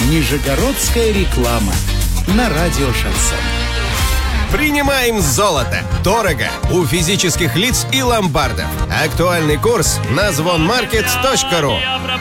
Нижегородская реклама на радио «Шансон». Принимаем золото. Дорого. У физических лиц и ломбардов. Актуальный курс на звонмаркет.ру.